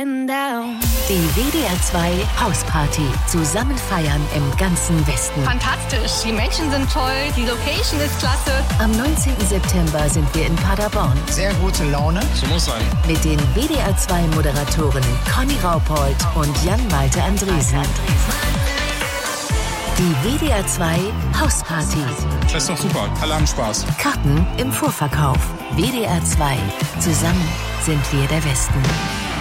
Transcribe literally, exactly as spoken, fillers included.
getting down. Die W D R zwei Hausparty. Zusammen feiern im ganzen Westen. Fantastisch. Die Menschen sind toll. Die Location ist klasse. Am neunzehnten September sind wir in Paderborn. Sehr gute Laune. So muss sein. Mit den W D R zwei Moderatoren Conny Raupold und Jan-Malte Andresen. Die W D R zwei Hausparty. Das ist doch super. Alle haben Spaß. Karten im Vorverkauf. W D R zwei. Zusammen sind wir der Westen.